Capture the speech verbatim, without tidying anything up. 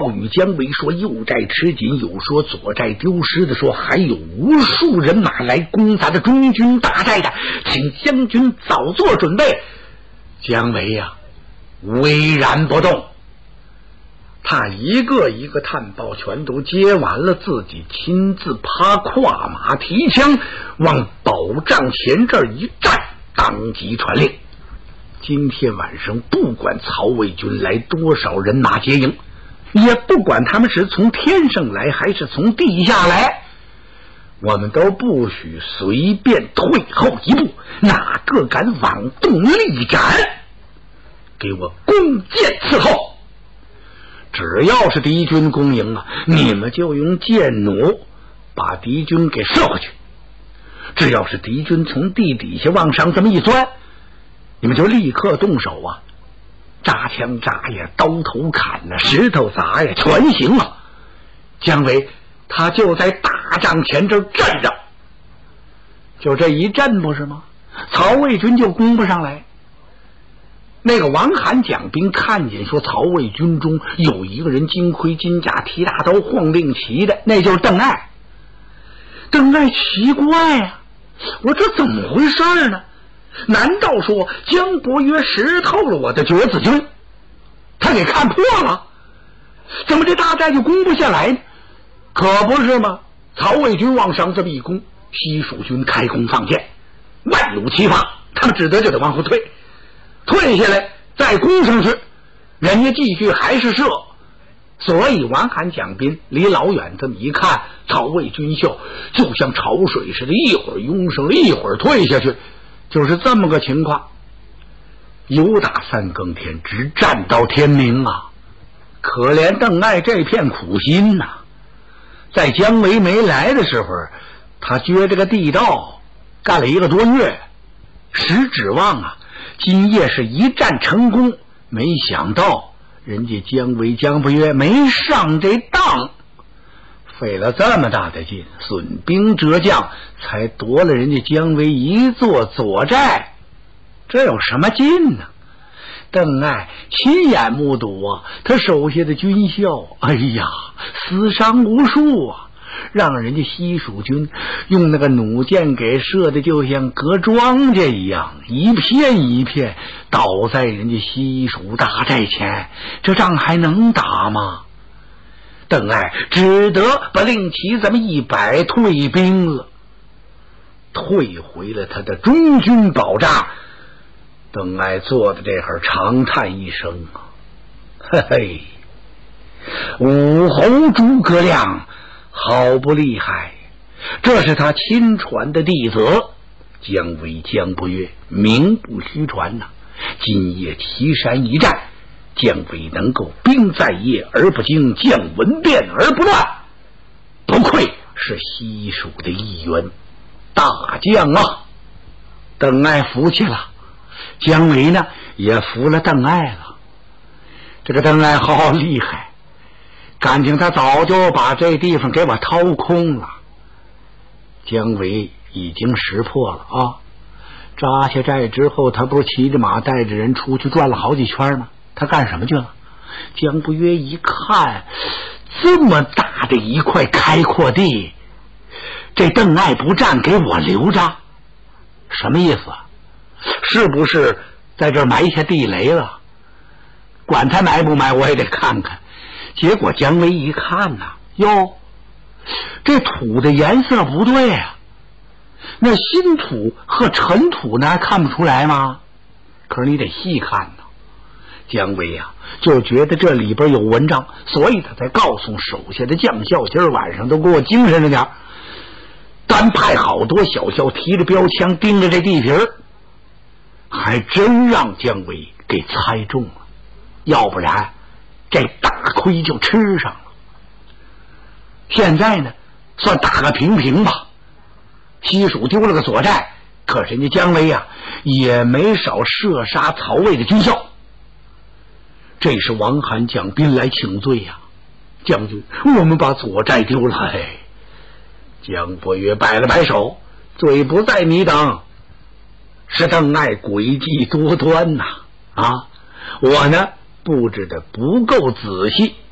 报与姜维说右寨吃紧，有说左寨丢失的，说还有无数人马来攻咱的中军大寨的，请将军早做准备。姜维呀、啊，巍然不动。他一个一个探报全都接完了，自己亲自趴跨马提枪往保障前这儿一站，当即传令：今天晚上不管曹魏军来多少人马接应，也不管他们是从天上来还是从地下来，我们都不许随便退后一步，哪个敢妄动力斩，给我弓箭伺候。只要是敌军攻营啊，你们就用箭弩把敌军给射回去。只要是敌军从地底下往上这么一钻，你们就立刻动手啊，扎枪扎呀，刀头砍呀，石头砸呀，全行啊。姜维他就在大帐前这站着，就这一阵不是吗？曹魏军就攻不上来。那个王罕讲兵看见说曹魏军中有一个人金盔金甲提大刀晃令旗的，那就是邓艾。邓艾奇怪呀、啊，我说这怎么回事呢？难道说姜伯约识透了我的绝子军，他给看破了？怎么这大寨就攻不下来呢？可不是吗？曹魏军往上这么一攻，西蜀军开弓放箭，万弩齐发，他们只得就得往后退，退下来再攻上去，人家继续还是射。所以王罕讲兵离老远这么一看，曹魏军校就像潮水似的，一会儿拥上了，一会儿退下去，就是这么个情况。由打三更天直战到天明啊！可怜邓艾这片苦心呐、啊，在姜维没来的时候，他撅这个地道干了一个多月，实指望啊今夜是一战成功，没想到人家姜维姜伯约没上这当，费了这么大的劲，损兵折将，才夺了人家姜维一座左寨，这有什么劲呢？邓艾亲眼目睹啊，他手下的军校，哎呀，死伤无数啊，让人家西蜀军用那个弩箭给射的就像割庄稼一样，一片一片倒在人家西蜀大寨前，这仗还能打吗？邓艾只得把令旗这么一摆，退兵了，退回了他的中军保障。邓艾坐在这会儿长叹一声啊，嘿嘿，武侯诸葛亮好不厉害，这是他亲传的弟子姜维姜伯约，名不虚传呐、啊。今夜岐山一战，姜维能够兵在夜而不惊，将闻变而不乱，不愧是西蜀的一员大将啊！邓艾服气了，姜维呢也服了邓艾了。这个邓艾好厉害，感情他早就把这地方给我掏空了。姜维已经识破了啊！扎下寨之后，他不是骑着马带着人出去转了好几圈吗？他干什么去了？姜伯约一看，这么大的一块开阔地，这邓艾不战给我留着，什么意思啊？是不是在这儿埋下地雷了？管他埋不埋，我也得看看。结果姜维一看呐、啊，哟，这土的颜色不对啊，那新土和尘土呢，看不出来吗？可是你得细看呢。姜维呀、啊，就觉得这里边有文章，所以他才告诉手下的将校，今儿晚上都给我精神着点，单派好多小校提着标枪盯着这地皮儿，还真让姜维给猜中了，要不然这大亏就吃上了。现在呢，算打个平平吧。西蜀丢了个左寨，可是人家姜维呀、啊，也没少射杀曹魏的军校。这是王罕讲兵来请罪呀、啊，将军，我们把左寨丢了。嘿，姜伯约摆了摆手，罪不在你等，是邓艾诡计多端呐！啊，我呢布置的不够仔细，